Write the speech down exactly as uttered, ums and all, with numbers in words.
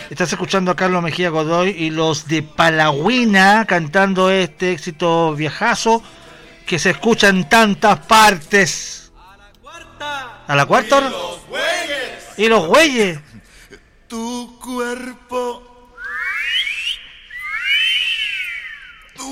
Estás escuchando a Carlos Mejía Godoy y los de Palagüina cantando este éxito viejazo que se escucha en tantas partes. ¿A la cuarta? ¿A la cuarta? Y los güeyes. Tu cuerpo